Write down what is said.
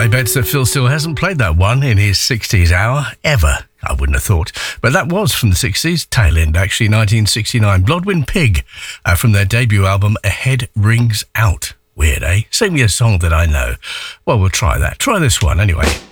I bet that Phil still hasn't played that one in his 60s hour, ever. I wouldn't have thought. But that was from the 60s, tail end actually, 1969. Blodwyn Pig, from their debut album, A Head Rings Out. Weird, eh? Sing me a song that I know. Well, we'll try that. Try this one anyway.